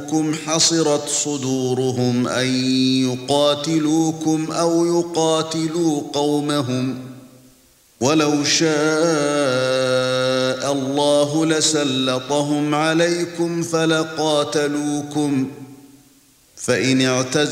جاءوكم حصرت صدورهم أن يقاتلوكم أو يقاتلوا قومهم ولو شاء الله لسلطهم عليكم فلقاتلوكم فإن